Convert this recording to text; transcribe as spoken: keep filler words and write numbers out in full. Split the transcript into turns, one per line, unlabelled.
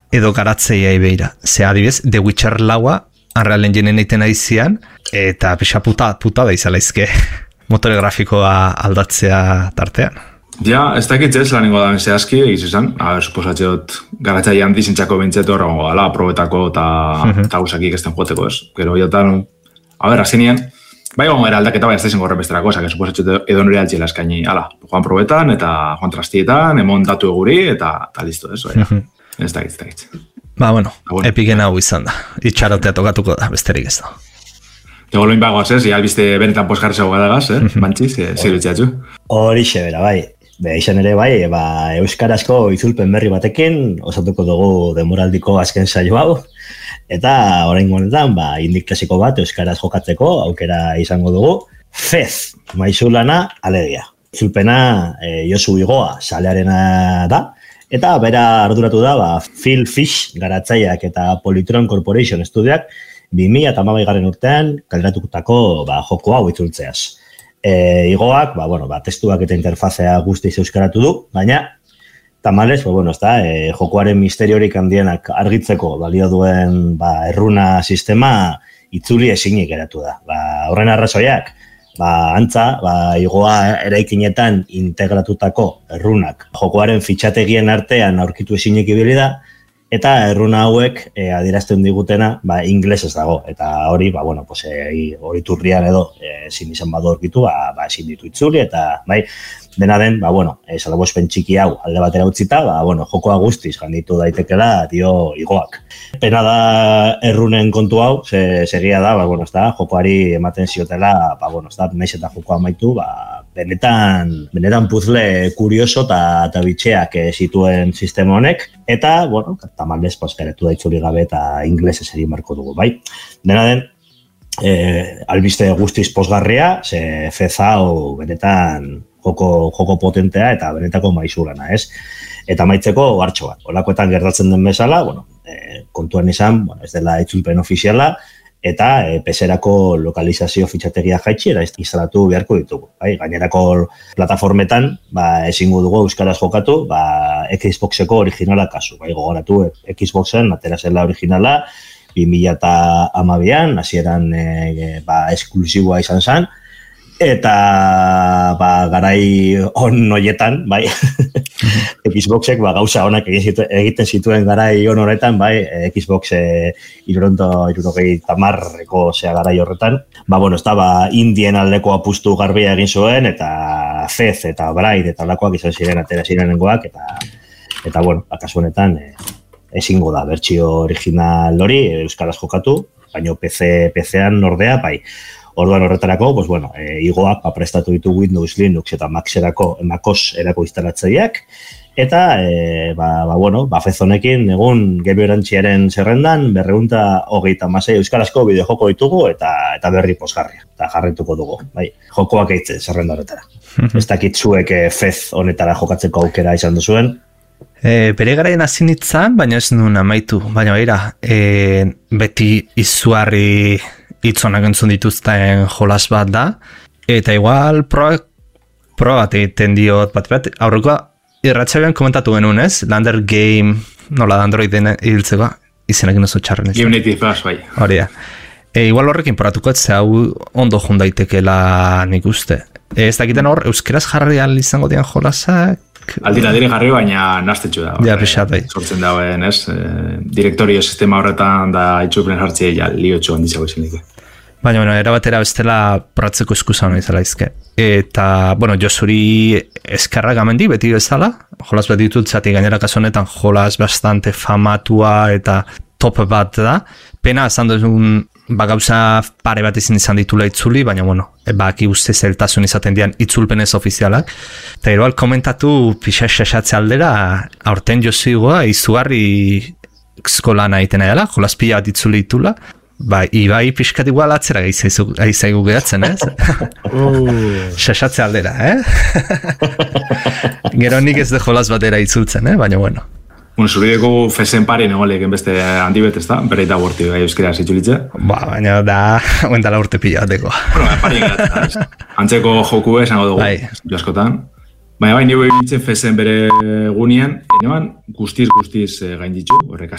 edo garatzeiai beira. Ze adibez, The Witcher laua Unreal Engine egiten aizian, eta pixa puta, puta da izalaizke motore grafikoa aldatzea tartean.
Ja, ez dakit ez lanengo da zehazki, egiz izan, a, suposatzeot garatzaile handi zintzako bintzetu horrengo gala, probetako eta uh-huh. gauzakik esten joteko ez. Gero jotan, a ber, azkenean, bai gongo era aldaketa bai ez da izango horrepesterako, osak, suposatzeot edo nire altxila eskaini, ala, joan probetan eta joan trastietan, emon datu eguri eta, eta listo, ez, oia. Uh-huh. Ez dakit, ez dakit.
Ba, bueno, bueno. Epiken hau izan da, itxarotea tokatuko da, besterik ez da.
Ego loin bagoaz ez, ya albiste benetan posgarri zago gadagaz, eh, uh-huh. bantxiz, eh, zirutxatxu.
Horixe bera, bai. Be, izan ere bai, ba, euskarazko itzulpen berri batekin, osatuko dugu demoraldiko azken saio hau, eta oraingo honetan, ba, indik klasiko bat euskaraz jokatzeko, aukera izango dugu, Fez, maizulana, alegia. Itzulpena e, Josu Igoa, salearena da, eta bera arduratu da, ba, Phil Fish garatzaileak eta Polytron Corporation estudiak, bi mila hamabi urtean kaleratutako ba, joko hau itzultzeaz. E, igoak, ba, bueno, ba, testuak eta interfazea guztiz euskaratu du, baina tamales, ba, bueno, ezta, e, jokoaren misteriorik handienak argitzeko balio duen ba, erruna sistema itzuli ezinik geratu da. Ba, horren arrazoiak, ba, antza, ba, igoa eraikinetan integratutako errunak jokoaren fitxategien artean aurkitu ezinik ibili da, eta erruna hauek e, adierazten digutena ba, inglesez dago. Eta hori, ba, bueno, pues, e, hori turrian edo e, zin izan badu aurkitu, ba, ba, ezin ditu itzuli, eta bai, dena den, ba, bueno, e, salabospen txiki hau alde batera utzita, ba, bueno, jokoa guztiz ganditu daitekela dio igoak. Pena da errunen kontu hau, ze, segia da, ba, bueno, ez da, jokoari ematen ziotela, ba, bueno, ez da, naiz eta jokoa amaitu, ba, benetan, benetan puzle kurioso eta bitxeak e, zituen sistema honek, eta, bueno, tamalez, pues, geretu da itzuli gabe eta inglesez egin marko dugu, bai. Dena den, e, albiste guztiz pozgarria, ze Fez hau benetan joko, joko potentea eta benetako maizulana, ez? Eta maitzeko hartxo bat. Olakoetan gertatzen den bezala, bueno, e, kontuan izan, bueno, ez dela itzulpen ofiziala, eta e, P C-erako lokalizazio fitxategia jaitsi era instalatu beharko ditugu. Bai? Gainerako plataformetan ba, ezingo dugu euskaraz jokatu, ba, Xboxeko originala kasu. Bai? Gogoratu Xboxen atera zela originala bi mila hamabian, hasieran e, ba, esklusiboa izan zen, eta ba, garai on hoietan, bai, Xboxek ba, gauza honak egiten zituen garai on horretan, bai, Xbox e, irurogei tamarreko zea garai horretan, ba, bueno, ez da, ba, indien aldeko apustu garbia egin zuen, eta Fez eta Braid eta lakoak izan ziren atera zirenengoak, eta, eta bueno, akaso honetan, e, ezingo da, bertsio original hori, euskaraz jokatu, baina P C, P C-an ordea, bai, orduan horretarako, pues bueno, e, igoak ba, prestatu ditu Windows, Linux eta Mac-erako, Mac-os erako instalatzaileak, eta, e, ba, ba, bueno, ba, Fez honekin, egun Gebi Orantxiaren zerrendan, berreunta hogeita hamasei euskarazko bideojoko ditugu, eta eta berri pozgarria, eta jarretuko dugu, bai, jokoak eitzen zerrenda horretara. Ez dakit zuek e, Fez honetara jokatzeko aukera izan duzuen.
E, bere garaien hasi nintzen, baina ez nuen amaitu, baina baira, e, beti izugarri hitzonak entzun dituzten jolas bat da, eta igual proa, proa bat egiten diot bat bat, aurrekoa irratxabean komentatu genuen ez, Lander Game, nola da Androiden hiltzeko, izenak inozo txarren ez.
Game Native Plus, bai.
Hori da. E, igual horrekin poratuko ez, hau ondo jundaitekela nik uste. E, ez dakiten hor, euskeraz jarri al izango dian jolasak?
Aldira dire jarri, baina nastetxu da.
Ja, pixat, bai.
Sortzen dauen, ez? E, direktorio sistema horretan da itxupen jartzea ja liotxo handizago izan ditu.
Baina, bueno, erabatera bestela pratzeko eskusa hona izala izke. Eta, bueno, Josuri eskarra gamendi beti bezala, jolas bat ditut zati gainera kasu honetan jolas bastante famatua eta top bat da. Pena, esan duzun, ba gauza pare bat izin izan ditula itzuli, baina, bueno, baki uste zeltasun izaten dian itzulpenez ofizialak. Eta igual komentatu pixa xaxatze aldera, aurten Josigoa izugarri eskolana egiten edela, jolas pila bat itzuli ditula. Ba, ibai pixkat igual atzera gaizaigu gehatzen, ez? Xaxatze aldera, eh? Gero nik ez de jolas batera itzultzen, eh? Baina, bueno.
Bueno, zurideko Fezen pari negolek beste handi bet, ez da? Bereita borti gai euskera zitzulitze.
Ba, baina da, oendala urte pila bateko.
Bueno, pari gara, antzeko joku esango dugu, askotan. Baina bai, nire egiten Fezen bere gunean, eneban guztiz-guztiz gain ditu, horrek